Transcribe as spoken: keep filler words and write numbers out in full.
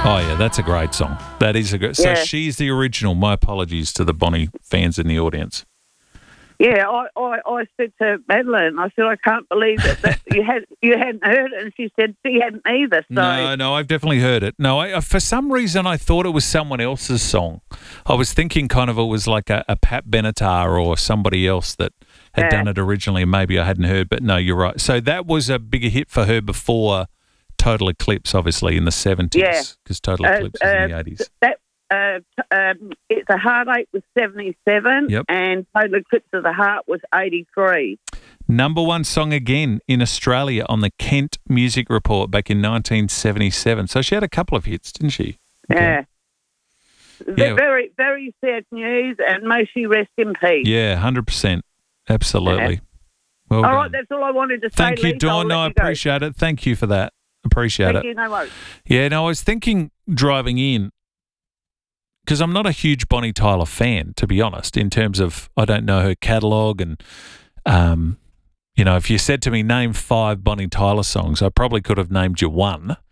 Oh, yeah, that's a great song. That is a good... So Yeah. she's the original. My apologies to the Bonnie fans in the audience. Yeah, I, I, I said to Madeline, I said, I can't believe that, that you had you hadn't heard it, and she said she hadn't either. So No, no, I've definitely heard it. No, I, for some reason I thought it was someone else's song. I was thinking kind of it was like a, a Pat Benatar or somebody else that had Yeah. done it originally, and maybe I hadn't heard. But no, you're right. So that was a bigger hit for her before Total Eclipse, obviously, in the seventies. Yeah. Because Total Uh, Eclipse is in the uh, eighties. that uh, t- um, It's a Heartache was seventy-seven, Yep. and Total Eclipse of the Heart was eighty-three. Number one song again in Australia on the Kent Music Report back in nineteen seventy-seven. So she had a couple of hits, didn't she? Yeah. Yeah. Very, very sad news, and may she rest in peace. Yeah, one hundred percent. Absolutely. Well All done. right, that's all I wanted to say. Thank you, Lisa. I'll Dawn. let No, I you go. appreciate it. Thank you for that. Appreciate Thank it. you, no worries. Yeah, no, I was thinking driving in, because I'm not a huge Bonnie Tyler fan, to be honest, in terms of I don't know her catalogue. And, um, you know, if you said to me, name five Bonnie Tyler songs, I probably could have named you one.